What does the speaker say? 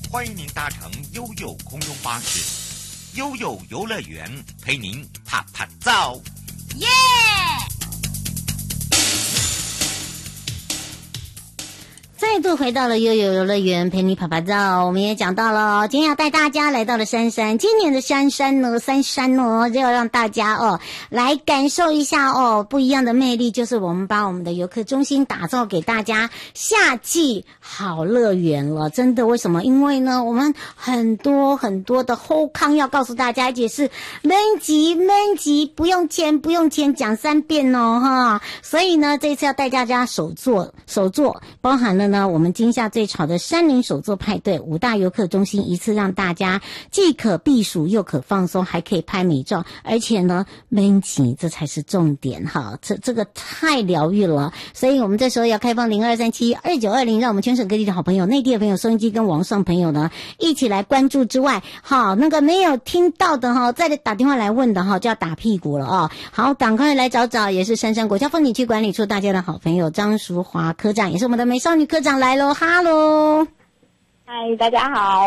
欢迎您搭乘悠悠空中巴士，悠悠游乐园陪您啪啪照。 耶！再度回到了悠悠游乐园陪你拍拍照，我们也讲到了今天要带大家来到了杉杉，今年的杉杉呢就要让大家来感受一下不一样的魅力，就是我们把我们的游客中心打造给大家夏季好乐园了。真的，为什么？因为呢我们很多的后康要告诉大家，也是闷急不用钱讲3遍哈。所以呢这一次要带大家手作，包含了呢我们今夏最潮的山林手作派对，5大游客中心，一次让大家既可避暑又可放松，还可以拍美照，而且呢闷急这才是重点哈，这个太疗愈了。所以我们这时候要开放02372920，让我们全省各地的好朋友，内地的朋友，收音机跟网上朋友呢一起来关注之外，好，那个没有听到的哈，再打电话来问的哈，就要打屁股了好，赶快来找，也是杉杉国家风景区管理处大家的好朋友张淑华科长，也是我们的美少女科长来咯，哈喽， 嗨，大家好。